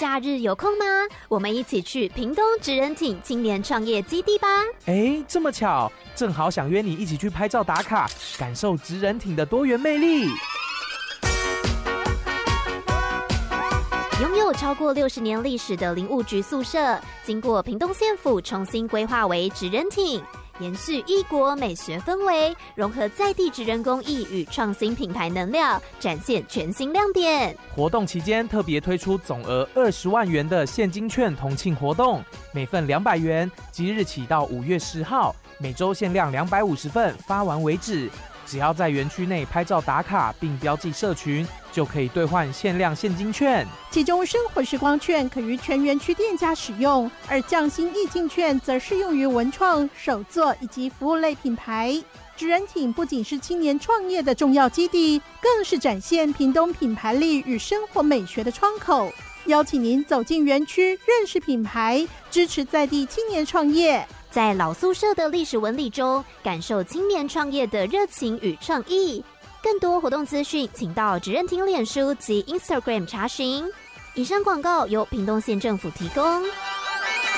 假日有空吗？我们一起去屏东职人町青年创业基地吧。 这么巧，正好想约你一起去拍照打卡，感受职人町的多元魅力。 拥有超过60年历史的林务局宿舍，经过屏东县府重新规划为职人町，延续异国美学氛围，融合在地职人工艺与创新品牌能量，展现全新亮点。 活动期间特别推出总额20万元的现金券同庆活动，每份200元，即日起到5月10号，每周限量250份，发完为止。只要在园区内拍照打卡并标记社群，就可以兑换限量现金券。 其中生活时光券可于全园区店家使用，而匠心意境券则适用于文创、手作以及服务类品牌。职人町不仅是青年创业的重要基地，更是展现屏东品牌力与生活美学的窗口。邀请您走进园区，认识品牌，支持在地青年创业。 在老宿舍的历史纹理中，感受青年创业的热情与创意。更多活动资讯，请到职人町脸书及 Instagram 查询。以上广告由屏东县政府提供。